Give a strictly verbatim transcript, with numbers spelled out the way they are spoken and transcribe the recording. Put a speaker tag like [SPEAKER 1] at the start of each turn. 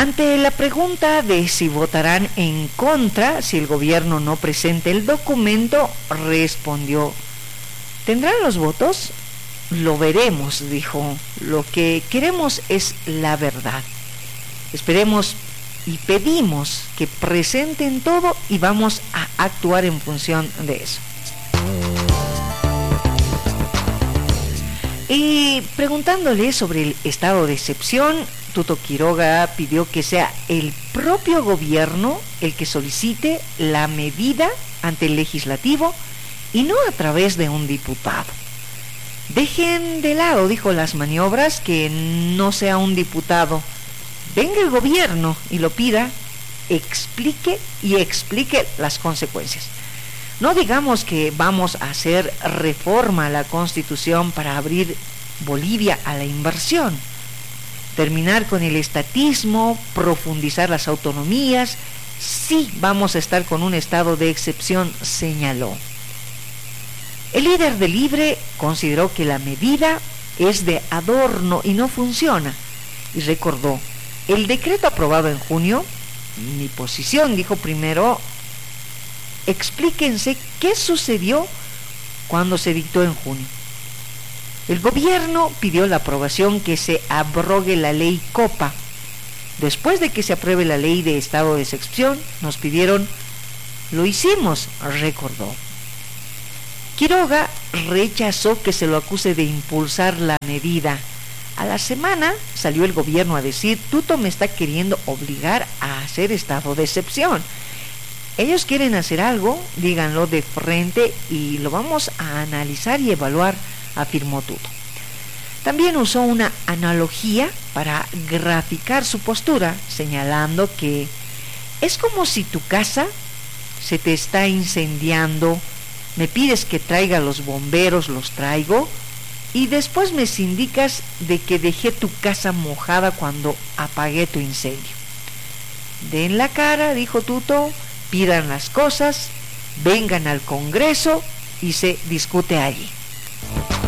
[SPEAKER 1] Ante la pregunta de si votarán en contra si el gobierno no presenta el documento, respondió: ¿tendrán los votos? Lo veremos, dijo. Lo que queremos es la verdad. Esperemos y pedimos que presenten todo y vamos a actuar en función de eso. Y preguntándole sobre el estado de excepción, Tuto Quiroga pidió que sea el propio gobierno el que solicite la medida ante el legislativo y no a través de un diputado. Dejen de lado, dijo, las maniobras, que no sea un diputado. Venga el gobierno y lo pida, explique y explique las consecuencias. No digamos que vamos a hacer reforma a la Constitución para abrir Bolivia a la inversión, terminar con el estatismo, profundizar las autonomías. Sí, vamos a estar con un estado de excepción, señaló. El líder de Libre consideró que la medida es de adorno y no funciona, y recordó: el decreto aprobado en junio, mi posición, dijo primero, explíquense qué sucedió cuando se dictó en junio. El gobierno pidió la aprobación que se abrogue la ley Copa. Después de que se apruebe la ley de estado de excepción, nos pidieron, lo hicimos, recordó. Quiroga rechazó que se lo acuse de impulsar la medida. A la semana salió el gobierno a decir: Tuto me está queriendo obligar a hacer estado de excepción. Ellos quieren hacer algo, díganlo de frente y lo vamos a analizar y evaluar, afirmó Tuto. También usó una analogía para graficar su postura, señalando que es como si tu casa se te está incendiando, me pides que traiga los bomberos, los traigo, y después me indicas de que dejé tu casa mojada cuando apagué tu incendio. Den la cara, dijo Tuto, pidan las cosas, vengan al Congreso y se discute allí.